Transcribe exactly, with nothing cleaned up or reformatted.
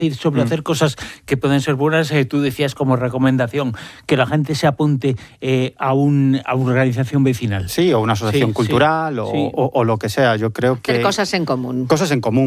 sobre mm. hacer cosas que pueden ser buenas. Eh, tú decías como recomendación que la gente se apunte eh, a, un, a una organización vecinal. Sí, o una asociación sí, cultural sí, o, sí. O, o lo que sea. Yo creo que... Hacer cosas en común. Cosas en común.